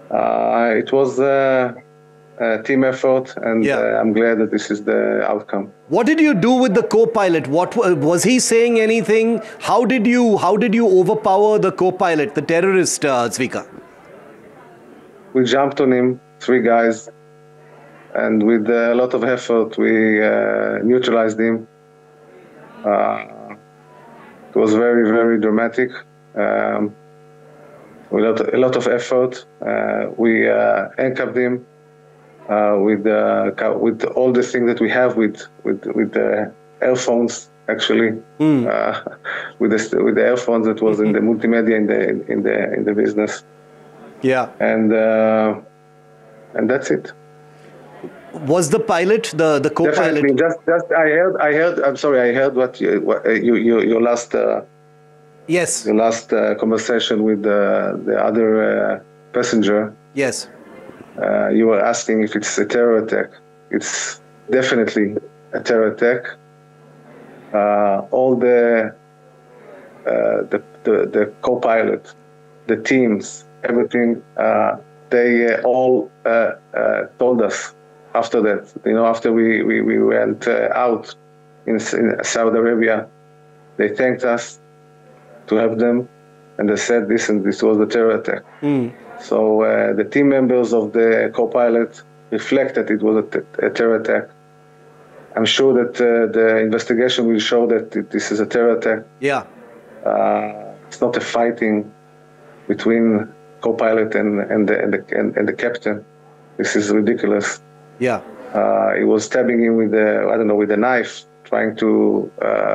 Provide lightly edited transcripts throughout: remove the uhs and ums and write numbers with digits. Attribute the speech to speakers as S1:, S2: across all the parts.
S1: It was a team effort, and I'm glad that this is the outcome.
S2: What did you do with the co-pilot? What was he saying anything? How did you overpower the co-pilot, the terrorist, Zvika?
S1: We jumped on him, 3 guys, and with a lot of effort, we neutralized him. It was very, very dramatic. With a lot of effort, we handcuffed him with all the things that we have with the earphones. Actually, with the earphones that was in the multimedia in the business.
S2: Yeah,
S1: and that's it.
S2: Was the pilot the co-pilot?
S1: Definitely. Just I heard. I'm sorry. I heard what your last.
S2: Yes.
S1: The last conversation with the other passenger.
S2: Yes.
S1: You were asking if it's a terror attack. It's definitely a terror attack. All the co-pilot, the teams, everything, they all told us after that. After we went out in Saudi Arabia, they thanked us to have them, and they said this was a terror attack. So the team members of the co-pilot reflected it was a terror attack. I'm sure that the investigation will show that this is a terror attack.
S2: Yeah.
S1: It's not a fighting between co-pilot and the captain. This is ridiculous.
S2: Yeah.
S1: He was stabbing him with a knife, trying to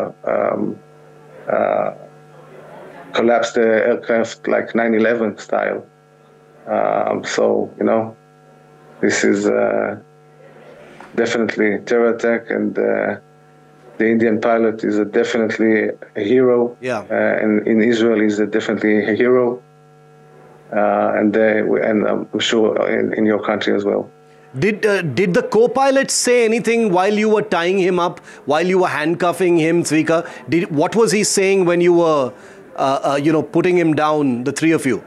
S1: collapse the aircraft like 9/11 style. So this is definitely a terror attack, and the Indian pilot is definitely a hero.
S2: Yeah.
S1: And in Israel, he's definitely a hero. And I'm sure in your country as well.
S2: Did the co-pilot say anything while you were tying him up, while you were handcuffing him, Zvika? What was he saying when you were putting him down, the 3 of you?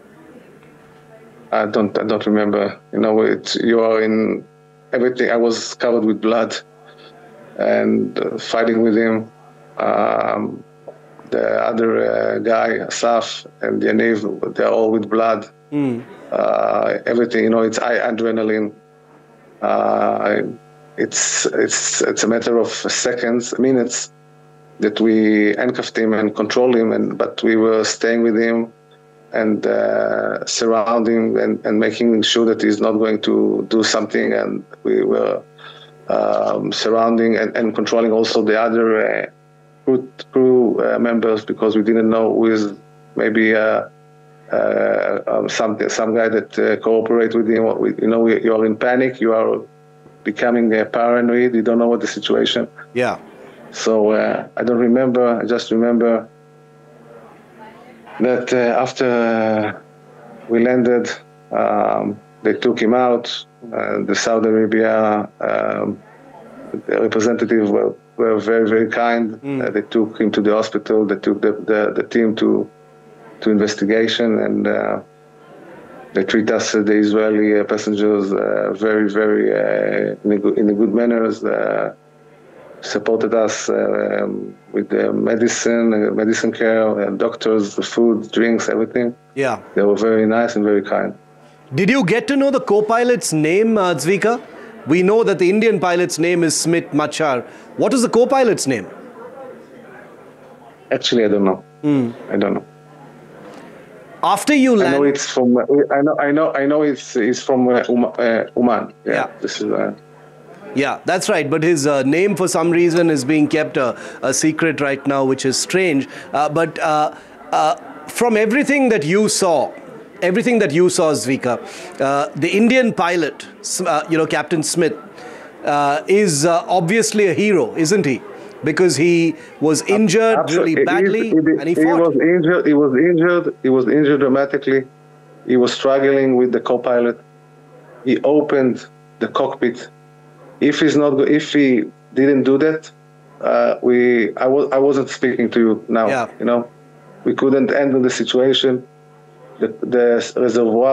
S1: I don't remember. You are in everything. I was covered with blood and fighting with him. The other guy, Asaf, and Yaniv, they're all with blood. Everything, it's high adrenaline. It's a matter of seconds, minutes, that we handcuffed him and controlled him, but we were staying with him and surrounding and making sure that he's not going to do something, and we were surrounding and controlling also the other crew members, because we didn't know who is maybe some guy that cooperate with him. You are in panic, you are becoming paranoid, you don't know what the situation.
S2: Yeah.
S1: So I don't remember. I just remember that after we landed, they took him out. The Saudi Arabia representatives were very, very kind. They took him to the hospital. They took the team to investigation, and they treat us, the Israeli passengers, very, very in a good manners. Supported us with the medicine care, doctors, food, drinks, everything.
S2: Yeah.
S1: They were very nice and very kind.
S2: Did you get to know the co-pilot's name, Zvika? We know that the Indian pilot's name is Smit Machar. What is the co-pilot's name?
S1: Actually, I don't know. I don't know.
S2: After you land,
S1: I know it's from. I know it's from Oman.
S2: Yeah.
S1: This is.
S2: Yeah, that's right. But his name, for some reason, is being kept a secret right now, which is strange. But from everything that you saw, Zvika, the Indian pilot, Captain Smith, is obviously a hero, isn't he? Because he was injured really badly, and he fought.
S1: He was injured dramatically. He was struggling with the co-pilot. He opened the cockpit. If he didn't do that, I wasn't speaking to you now.
S2: Yeah.
S1: We couldn't handle the situation. The reservoir